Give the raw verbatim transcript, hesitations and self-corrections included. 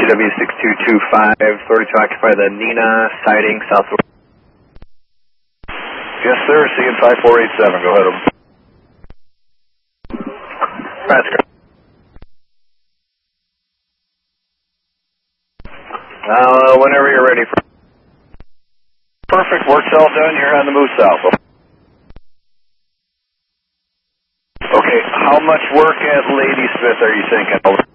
W six two two five, authority to occupy the Neenah siding southwest. Yes, sir. C N five four eight seven. Go ahead. That's good. Uh, whenever you're ready. For Perfect. Work's all done. You're on the move south. Okay. How much work at Ladysmith are you thinking?